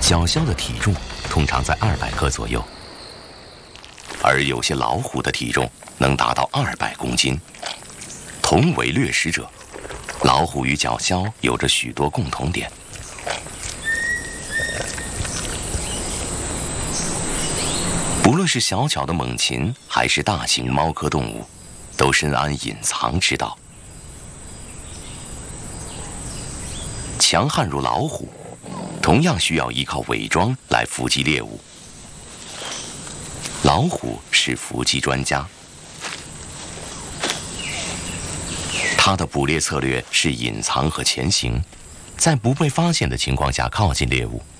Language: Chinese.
小枭的体重通常在200克左右，而有些老虎的体重能达到200公斤。同为掠食者，老虎与角枭有着许多共同点。不论是小巧的猛禽，还是大型猫科动物，都深谙隐藏之道。强悍如老虎，同样需要依靠伪装来伏击猎物。老虎是伏击专家，它的捕猎策略是隐藏和潜行，在不被发现的情况下靠近猎物。